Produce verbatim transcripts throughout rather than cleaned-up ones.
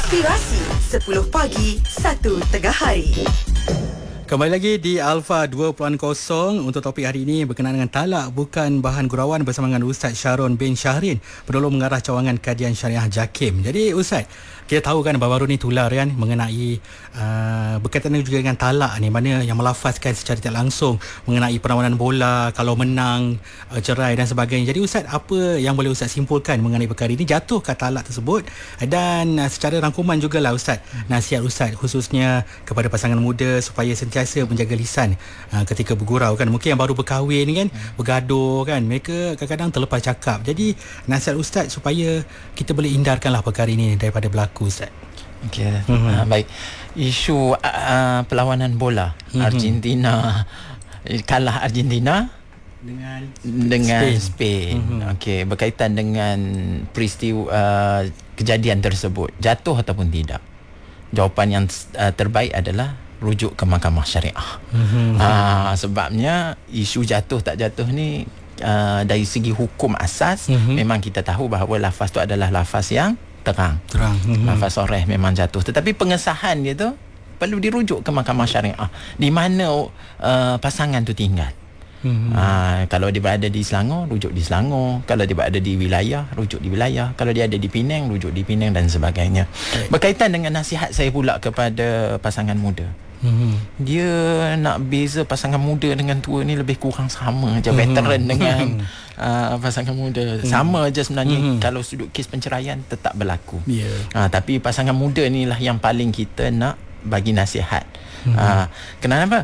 Inspirasi sepuluh pagi, satu tengah hari. Kembali lagi di Alpha dua titik kosong untuk topik hari ini berkenaan dengan talak bukan bahan gurauan bersama dengan Ustaz Sharon bin Shahrin, penolong mengarah cawangan kajian syariah JAKIM. Jadi Ustaz, kita tahu kan baru-baru ni tular kan mengenai uh, berkaitan juga dengan talak ni, mana yang melafazkan secara tidak langsung mengenai perlawanan bola kalau menang, uh, cerai dan sebagainya. Jadi Ustaz, apa yang boleh Ustaz simpulkan mengenai perkara ini? Jatuhkah talak tersebut? Dan uh, secara rangkuman jugalah Ustaz, nasihat Ustaz khususnya kepada pasangan muda supaya sentiasa menjaga lisan uh, ketika bergurau kan. Mungkin yang baru berkahwin ni kan, bergaduh kan, mereka kadang-kadang terlepas cakap. Jadi nasihat Ustaz supaya kita boleh hindarkanlah perkara ini daripada berlaku, Ustaz. Okey, mm-hmm. uh, baik. Isu uh, perlawanan bola, mm-hmm. Argentina kalah Argentina dengan dengan Spain, Spain. Mm-hmm. Okey, berkaitan dengan peristiwa uh, kejadian tersebut, jatuh ataupun tidak? Jawapan yang uh, terbaik adalah rujuk ke mahkamah syariah. Mm-hmm. Uh, sebabnya isu jatuh tak jatuh ni uh, dari segi hukum asas, mm-hmm. memang kita tahu bahawa lafaz tu adalah lafaz yang terang. Terang. Mm-hmm. Lafaz soreh memang jatuh. Tetapi pengesahan dia tu perlu dirujuk ke mahkamah syariah di mana uh, pasangan tu tinggal. Hmm. Ha, kalau dia berada di Selangor, rujuk di Selangor. Kalau dia berada di wilayah, rujuk di wilayah. Kalau dia ada di Penang, rujuk di Penang dan sebagainya. Okay. Berkaitan dengan nasihat saya pula kepada pasangan muda, hmm. dia nak beza pasangan muda dengan tua ni lebih kurang sama je. Hmm. Veteran dengan uh, pasangan muda, hmm. sama je sebenarnya. Hmm. Kalau sudut kes penceraian tetap berlaku, yeah. ha, Tapi pasangan muda ni lah yang paling kita nak bagi nasihat. Hmm. Uh, kenapa?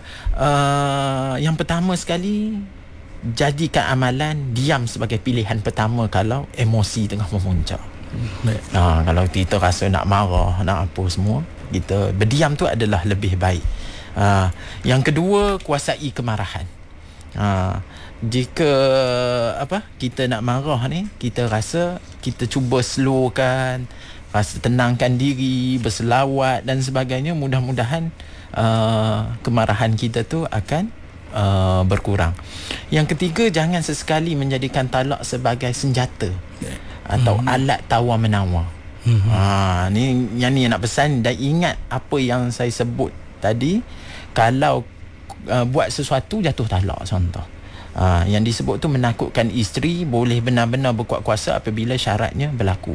Uh, yang pertama sekali, jadikan amalan diam sebagai pilihan pertama kalau emosi tengah memuncak. Hmm. Uh, kalau kita rasa nak marah, nak apa semua, kita berdiam tu adalah lebih baik. Uh, yang kedua, kuasai kemarahan. Uh, jika apa kita nak marah ni, kita rasa kita cuba slowkan, rasa tenangkan diri, berselawat dan sebagainya, mudah-mudahan Uh, kemarahan kita tu akan uh, berkurang. Yang ketiga, jangan sesekali menjadikan talak sebagai senjata atau mm-hmm. alat tawar-menawar. Mm-hmm. Ha, ni yang ni yang nak pesan, dan ingat apa yang saya sebut tadi. Kalau uh, buat sesuatu jatuh talak contoh, uh, yang disebut tu menakutkan isteri, boleh benar-benar berkuat kuasa apabila syaratnya berlaku.